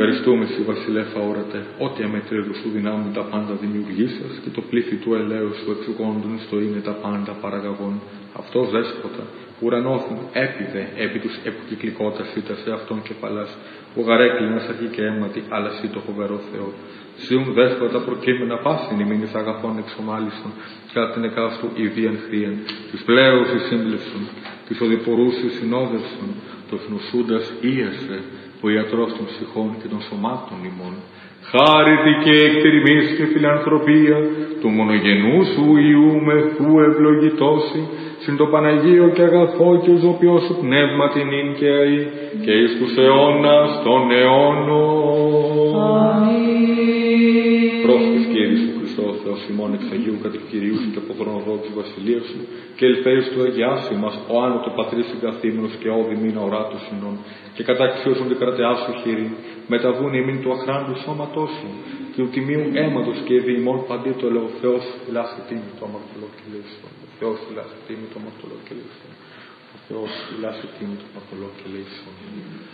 ευχαριστούμε Συ Βασιλέφα όρατε, ότι αμέτρητο σου δυνάμουν τα πάντα δημιουργήσας και το πλήθη του ελέους σου εξουκόντων στο είναι τα πάντα παραγαγών. Αυτός δέσποτα, ουρανόθυμ, έπιδε επί τους επικυκλικότας ήττα σε αυτόν κεφαλάς, ο γαρέκλινας αρχή και αίματι, αλλά Συ το φοβερό Θεό. Συουν δέσποτα προκείμενα πάσιν ημίνης αγαθών εξομάλισον, κατά την εκάστου ιδίαν χρίαν, της πλέους εις σύμπλευσον, της οδηπορούς εις συνόδευσον, το νοσούντας ίασε, ο ιατρός των ψυχών και των σωμάτων ημών. Χάρητη και εκτηρημής και φιλανθρωπία, του μονογενού σου Υιού μεθού ευλογητώσει, συν το Παναγίο και αγαθό και ο ζωπιός σου πνεύμα την ίν και αή, και εις τους αιώνας των αιώνων. Πρόσφης Κύριε σου Χριστό, Θεός ημών εξ Αγίου κατοικηρίου σου και από τον οδό της βασιλείας σου, και ελθέεις του αγιάσου μας, ο άνω του πατρίς συγκαθήμενος και όδη μήνα οράτου συνών, και καταξιώσουν την κρατεά σου χειρή, μεταβούν ημίν του αχράντου σώματός σου, και του τιμίου αίματος και ευημών παντί το λέω, Θεός φυλάσσει τίμη το αμαρτωλό και λέησον. Ο Θεός φυλάσσει τίμη το αμαρτωλό και λέησον. Ο Θεός φυλάσσει τίμη το αμαρτωλό και λέησον.